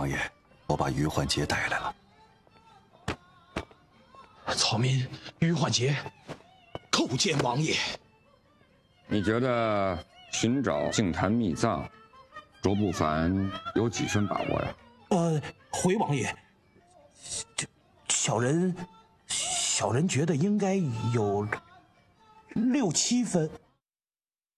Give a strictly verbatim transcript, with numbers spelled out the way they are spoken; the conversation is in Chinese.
王爷，我把于焕杰带来了。 草民于焕杰叩见王爷。 你觉得寻找净坛秘藏，卓不凡有几分把握呀？ 呃，回王爷，这小人小人觉得应该有六七分。